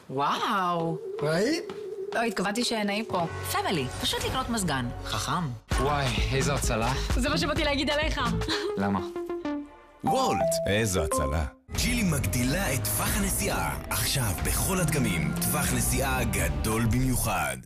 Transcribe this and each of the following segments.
וואו. ראית? לא, התכוונתי שנעים פה. פמילי, פשוט לקנות מזגן. חכם. וואי, איזו הצלה. זה מה שבאתי להגיד עליך. למה? וולט, איזו הצלה. ג'ילי מגדילה את טווח הנסיעה. עכשיו בכל הדגמים, טווח נסיעה גדול במיוחד.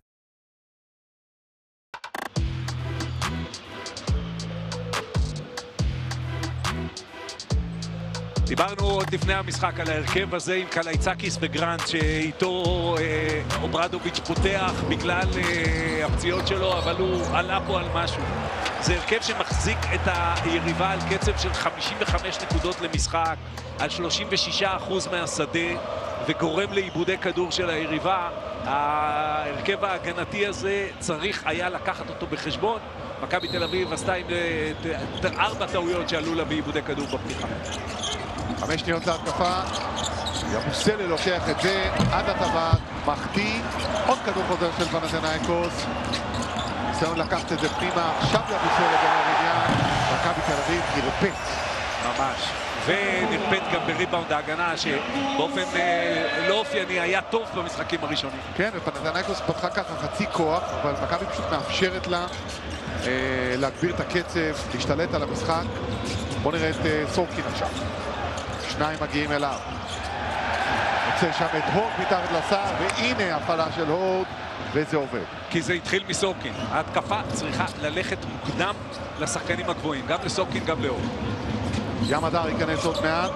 דיברנו עוד לפני המשחק על ההרכב הזה עם קלייצקיס וגרנט, שאיתו אוברדוביץ' פותח בגלל הפציעות שלו, אבל הוא עלה פה על משהו. זה הרכב שמחזיק את היריבה על קצב של 55 נקודות למשחק, על 36% מהשדה, וגורם לאיבודי כדור של היריבה. ההרכב ההגנתי הזה צריך היה לקחת אותו בחשבון. מכבי תל אביב עשתה עם 4 טעויות שעלו לה באיבודי כדור בפתיחה. 5 שניות להתקפה, יבוסלה לוקח את זה עד הטבעת, מחטיא, עוד כדור חוזר של פנתנייקוס, ניסיון לקחת את זה פנימה, עכשיו יבוסלה גמר עניין, מכבי תל אביב נרפאת. ממש, ונרפאת גם בריבאונד ההגנה שבאופן לא אופייני היה טוב במשחקים הראשונים. כן, ופנתנייקוס פתחה ככה חצי כוח, אבל מכבי פשוט מאפשרת לה להגביר את הקצב, להשתלט על המשחק. בואו נראה את סורקין עכשיו. 2 מגיעים אליו. יוצא שם את הורד מתחת לסל, והנה הפעלה של הורד, וזה עובד. כי זה התחיל מסורקין. ההתקפה צריכה ללכת מוקדם לשחקנים הגבוהים, גם לסורקין, גם להורד. ים הדר ייכנס עוד מעט.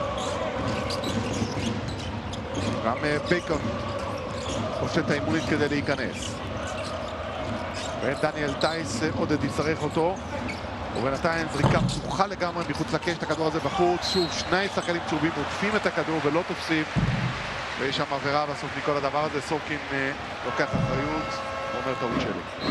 גם בייקון עושה את האימונית כדי להיכנס. ודניאל טייס עוד יצטרך אותו. ובינתיים זריקה פתוחה לגמרי מחוץ לקש, את הכדור הזה בחוץ. שוב, 2 שחקנים צהובים עוטפים את הכדור ולא תופסים. ויש שם עבירה בסוף מכל הדבר הזה. סורקין לוקח אחריות, אומר טעות שלי.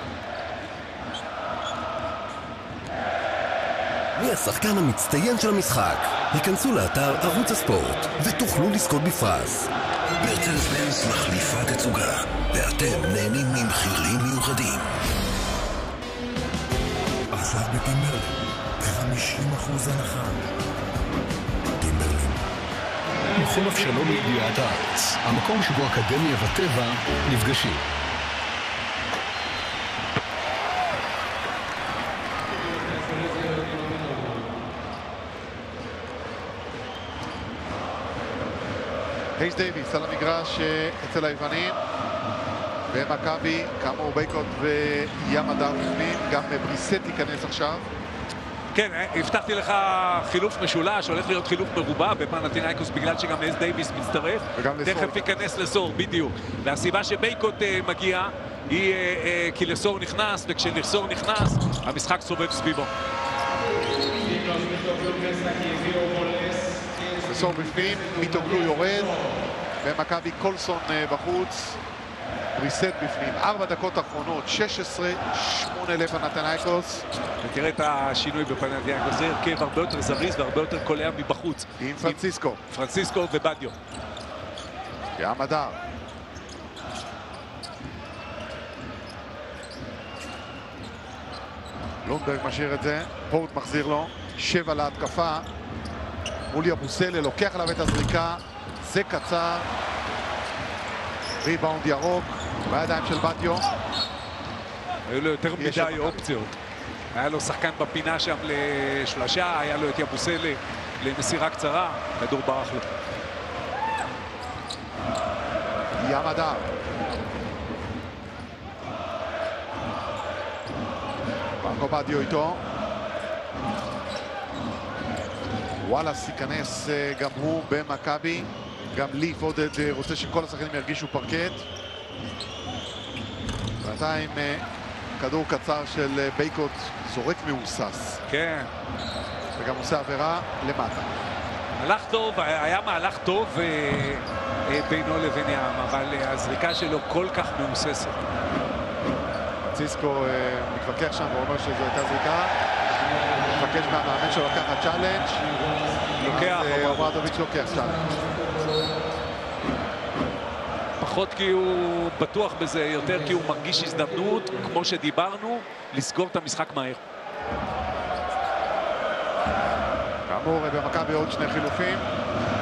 מי השחקן המצטיין של המשחק? היכנסו לאתר ערוץ הספורט ותוכלו לזכות בפרס. מרצדס בנץ מחליפה תצוגה, ואתם נהנים ממחירים מיוחדים. עכשיו בטימברלין, 50% הנחה. טימברלין. מכון אבשלום לידיעת הארץ, המקום שבו אקדמיה וטבע נפגשים. הייס דייביס על המגרש אצל היוונים, ומכבי, כאמור בייקוט וים הדר בפנים, גם בריסט ייכנס עכשיו. כן, הבטחתי לך חילוף משולש, הולך להיות חילוף מרובע בפנתנייקוס בגלל שגם הייס דייביס מצטרף. תכף ייכנס לסור, בדיוק. והסיבה שבייקוט מגיע היא כי לסור נכנס, וכשלסור נכנס, המשחק סובב סביבו. לסור בפנים, מיטוגלו יורד, ומכבי קולסון בחוץ. ריסט בפנים, 4 דקות אחרונות, 16-8 לפנתנייקוס. ותראה את השינוי בפנתנייקוס, זה הרכב הרבה יותר זריז והרבה יותר קולע מבחוץ. עם פרנסיסקו. פרנסיסקו ובדיו. ים הדר. לונדברג משאיר את זה, פורט מחזיר לו, 7 להתקפה. מול יבוסלה, לוקח עליו את הזריקה, זה קצר. ריבאונד ירוק, בידיים של בדיו. היו לו יותר מדי אופציות. היה לו שחקן בפינה שם לשלשה, היה לו את יבוסלה למסירה קצרה, כדור ברח לו. ים הדר. מרקו בדיו איתו. וואלאס ייכנס גם הוא במכבי. גם ליף עודד רוצה שכל השחקנים ירגישו פרקט. בינתיים כדור קצר של בייקוט זורק מהוסס. כן. וגם עושה עבירה למטה. הלך טוב, היה מהלך טוב בינו לבין ים, אבל הזריקה שלו כל כך מהוססת. ציסקו מתווכח שם ואומר שזו הייתה זריקה. מבקש מהמאמן שלו לקחת צ'אלנג'. לוקח. אוברדוביץ' לוקח צ'אלנג'. פחות כי הוא בטוח בזה, יותר כי הוא מרגיש הזדמנות, כמו שדיברנו, לסגור את המשחק מהר. כאמור, במכבי עוד 2 חילופים.